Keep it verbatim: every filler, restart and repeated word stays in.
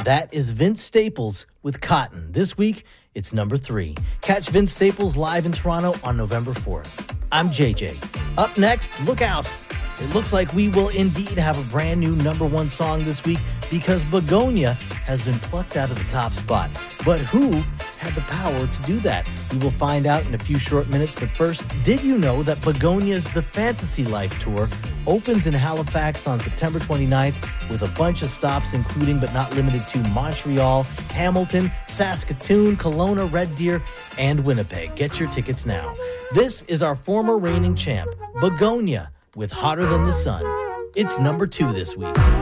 That is Vince Staples with Cotton. This week, it's number three. Catch Vince Staples live in Toronto on November fourth. I'm J J. Up next, look out. It looks like we will indeed have a brand new number one song this week because Begonia has been plucked out of the top spot. But who had the power to do that? We will find out in a few short minutes. But first, did you know that Begonia's The Fantasy Life Tour opens in Halifax on September twenty-ninth with a bunch of stops, including but not limited to Montreal, Hamilton, Saskatoon, Kelowna, Red Deer, and Winnipeg. Get your tickets now. This is our former reigning champ, Begonia, with Hotter Than the Sun. It's number two this week.